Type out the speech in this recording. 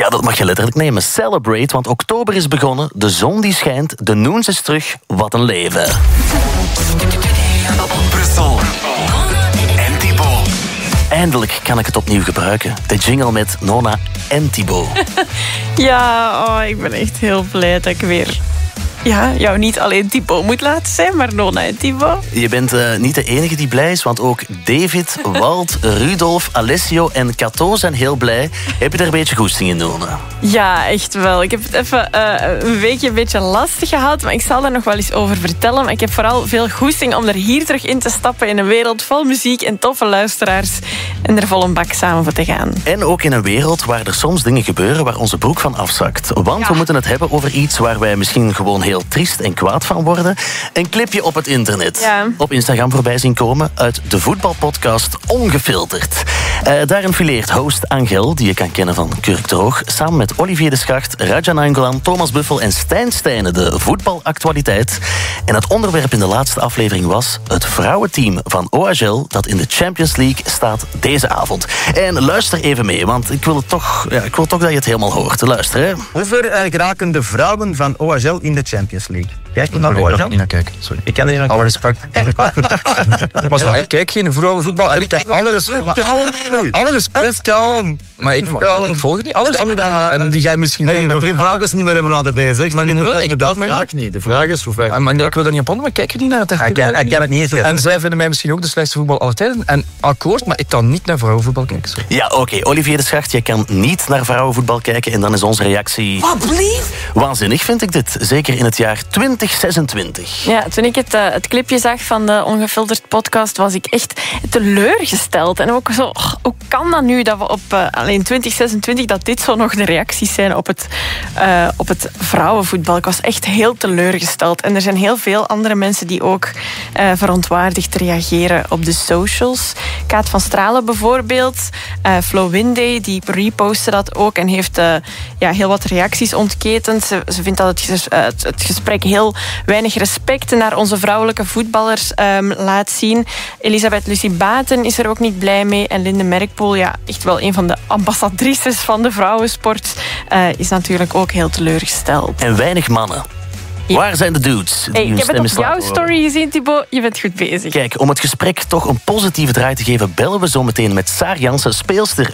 Ja, dat mag je letterlijk nemen. Celebrate, want oktober is begonnen. De zon die schijnt, de Noens is terug. Wat een leven. Brussel. En Thibaut. Eindelijk kan ik het opnieuw gebruiken. De jingle met Nona en Thibaut. Ja, ik ben echt heel blij dat ik weer jou niet alleen Thibaut moet laten zijn, maar Nona en Thibaut. Je bent niet de enige die blij is, want ook David, Walt, Rudolf, Alessio en Cato zijn heel blij. Heb je er een beetje goesting in, Nona? Ja, echt wel. Ik heb het even een weekje een beetje lastig gehad, maar ik zal daar nog wel eens over vertellen. Maar ik heb vooral veel goesting om er hier terug in te stappen in een wereld vol muziek en toffe luisteraars en er vol een bak samen voor te gaan. En ook in een wereld waar er soms dingen gebeuren waar onze broek van afzakt. Want we moeten het hebben over iets waar wij misschien gewoon heel triest en kwaad van worden. Een clipje op het internet. Op Instagram voorbij zien komen uit de voetbalpodcast Ongefilterd. Daarin fileert host Angel, die je kan kennen van Kurk Droog, samen met Olivier de Schacht, Raja Nainggolan, Thomas Buffel en Stijn Stijnen de voetbalactualiteit. En het onderwerp in de laatste aflevering was het vrouwenteam van OHL dat in de Champions League staat deze avond. En luister even mee, want ik wil toch dat je het helemaal hoort. Luister, hè. Hoe ver raken de vrouwen van OHL in de Champions League? Kijk je naar OHL? Niet naar kijken, sorry. Ik kan er niet naar respect. Maar kijk, geen vrouwenvoetbal. Alle respect. Maar ik volg het niet. Alles. En die jij misschien... Nee, de vraag is niet meer helemaal aan de bezig. Maar inderdaad, niet. De vraag is hoe ver. Maar ik wil daar niet op antwoorden, maar kijk je niet naar het echt? Ik kan het niet eens. En zij vinden mij misschien ook de slechtste voetbal aller tijden. En akkoord, maar ik kan niet naar vrouwenvoetbal kijken. Sorry. Ja, oké. Olivier de Schacht, je kan niet naar vrouwenvoetbal kijken. En dan is onze reactie... Wat blieft? Waanzinnig vind ik dit. Zeker in het jaar 2026. Ja, toen ik het clipje zag van de Ongefilterd podcast, was ik echt teleurgesteld. En ook zo, hoe kan dat nu dat we op alleen 2026 dat dit zo nog de reacties zijn op het vrouwenvoetbal? Ik was echt heel teleurgesteld. En er zijn heel veel andere mensen die ook verontwaardigd reageren op de socials. Kaat van Stralen bijvoorbeeld. Flo Winday, die repostte dat ook en heeft heel wat reacties ontketend. Ze vindt dat het gesprek heel weinig respect naar onze vrouwelijke voetballers laat zien. Elisabeth Lucie Baten is er ook niet blij mee. En Linde Merkpoel, echt wel een van de ambassadrices van de vrouwensport, is natuurlijk ook heel teleurgesteld. En weinig mannen. Ja. Waar zijn de dudes? Ik heb het op jouw story gezien, Thibaut. Je bent goed bezig. Kijk, om het gesprek toch een positieve draai te geven, bellen we zo meteen met Saar Jansen, speelster